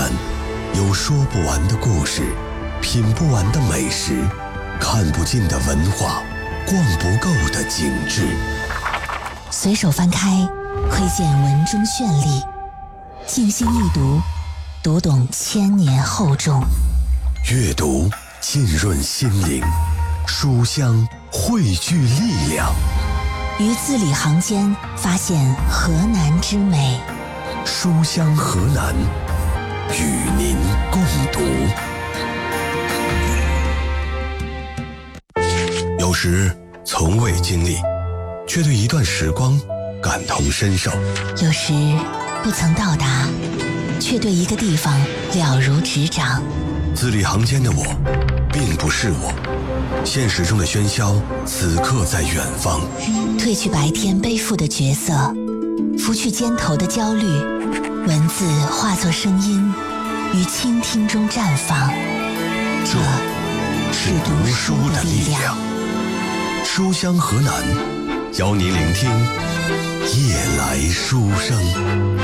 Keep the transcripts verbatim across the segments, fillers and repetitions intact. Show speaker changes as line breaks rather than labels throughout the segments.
南有说不完的故事，品不完的美食，看不尽的文化，逛不够的景致。
随手翻开，窥见文中绚丽；静心一读，读懂千年厚重。
阅读浸润心灵，书香汇聚力量。
于字里行间发现河南之美。
书香河南，与您共读。有时从未经历，却对一段时光感同身受；
有时不曾到达，却对一个地方了如指掌。
字里行间的我，并不是我，现实中的喧嚣，此刻在远方。
褪去白天背负的角色，拂去肩头的焦虑，文字化作声音，于倾听中绽放。这是读书的力量。
书香河南，邀您聆听夜来书声。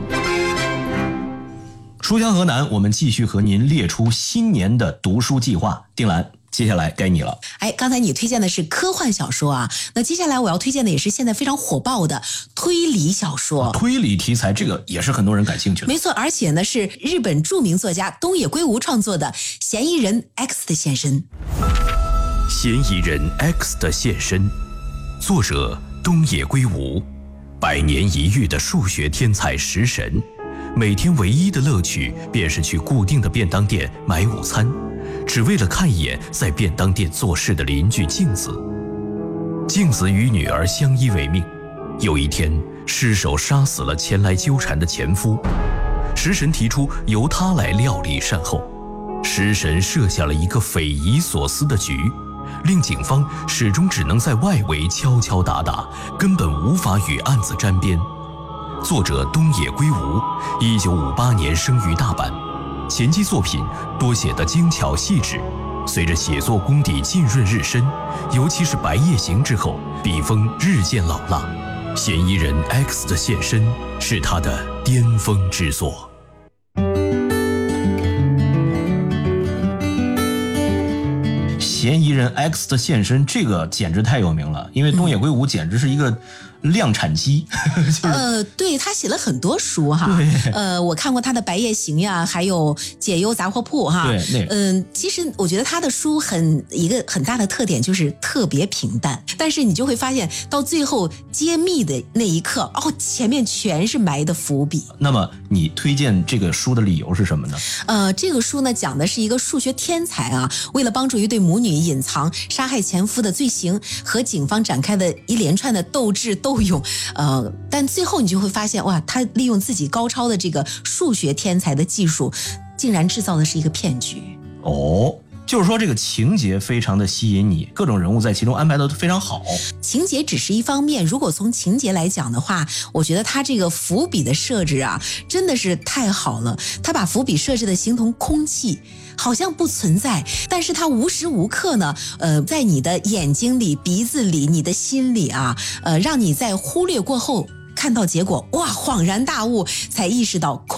书香河南，我们继续和您列出新年的读书计划。丁兰，接下来该你了。
哎，刚才你推荐的是科幻小说啊，那接下来我要推荐的也是现在非常火爆的推理小说。
推理题材这个也是很多人感兴趣的。
没错，而且呢是日本著名作家东野圭吾创作的《嫌疑人 X 的现身》。
嫌疑人 X 的现身，作者东野圭吾，百年一遇的数学天才食神，每天唯一的乐趣便是去固定的便当店买午餐，只为了看一眼在便当店做事的邻居静子。静子与女儿相依为命，有一天失手杀死了前来纠缠的前夫，食神提出由他来料理善后。食神设下了一个匪夷所思的局，令警方始终只能在外围敲敲打打，根本无法与案子沾边。作者东野圭吾，一九五八年生于大阪，前期作品多写得精巧细致。随着写作功底浸润日深，尤其是《白夜行》之后，笔锋日渐老辣。嫌疑人 X 的现身是他的巅峰之作。
嫌疑人 X 的现身，这个简直太有名了，因为东野圭吾简直是一个量产机。就是、
呃，对，他写了很多书哈。呃，我看过他的《白夜行》呀，还有《解忧杂货铺》哈。
对，那
嗯、呃，其实我觉得他的书很一个很大的特点就是特别平淡，但是你就会发现到最后揭秘的那一刻，哦，前面全是埋的伏笔。
那么你推荐这个书的理由是什么呢？
呃，这个书呢讲的是一个数学天才啊，为了帮助一对母女隐藏杀害前夫的罪行，和警方展开的一连串的斗智斗勇，呃，但最后你就会发现，哇，他利用自己高超的这个数学天才的技术，竟然制造的是一个骗局。
哦，就是说这个情节非常的吸引你，各种人物在其中安排的都非常好。
情节只是一方面，如果从情节来讲的话，我觉得他这个伏笔的设置啊，真的是太好了。他把伏笔设置的形同空气，好像不存在，但是它无时无刻呢，呃，在你的眼睛里、鼻子里、你的心里啊，呃，让你在忽略过后看到结果，哇，恍然大悟，才意识到空